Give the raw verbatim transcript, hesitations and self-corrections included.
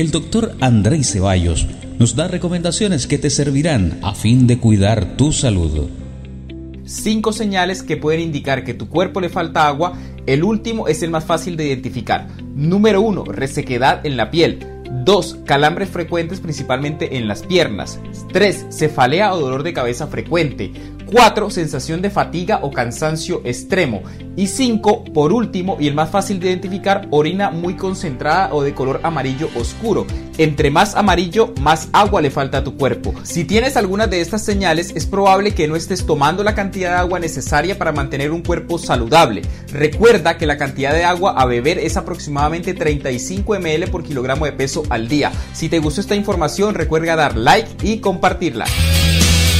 el doctor Andrei Ceballos nos da recomendaciones que te servirán a fin de cuidar tu salud. Cinco señales que pueden indicar que tu cuerpo le falta agua. El último es el más fácil de identificar. Número uno, resequedad en la piel. dos. Calambres frecuentes principalmente en las piernas. tres. Cefalea o dolor de cabeza frecuente. cuatro. Sensación de fatiga o cansancio extremo. Y cinco. Por último, y el más fácil de identificar, orina muy concentrada o de color amarillo oscuro. Entre más amarillo, más agua le falta a tu cuerpo. Si tienes alguna de estas señales, es probable que no estés tomando la cantidad de agua necesaria para mantener un cuerpo saludable. Recuerda que la cantidad de agua a beber es aproximadamente treinta y cinco mililitros por kilogramo de peso al día. Si te gustó esta información, recuerda dar like y compartirla.